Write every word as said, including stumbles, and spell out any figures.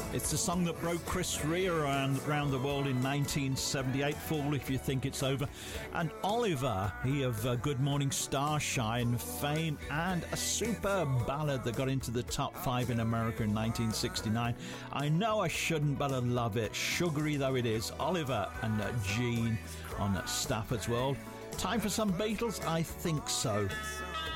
It's the song that broke Chris Rea around, around the world in nineteen seventy-eight, Fool If You Think It's Over. And Oliver, he of uh, Good Morning Starshine fame, and a superb ballad that got into the top five in America in nineteen sixty-nine. I Know I Shouldn't, But I Love It. Sugary though it is. Oliver and uh, Gene on Stafford's World. Time for some Beatles? I think so.